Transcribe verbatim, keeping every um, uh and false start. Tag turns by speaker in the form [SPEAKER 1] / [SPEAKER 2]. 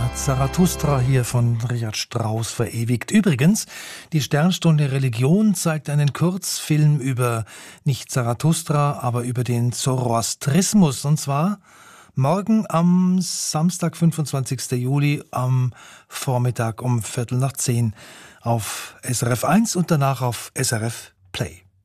[SPEAKER 1] hat Zarathustra hier von Richard Strauss verewigt. Übrigens, die Sternstunde Religion zeigt einen Kurzfilm über nicht Zarathustra, aber über den Zoroastrismus. Und zwar morgen am Samstag, fünfundzwanzigsten Juli, am Vormittag um Viertel nach zehn auf S R F eins und danach auf S R F Play.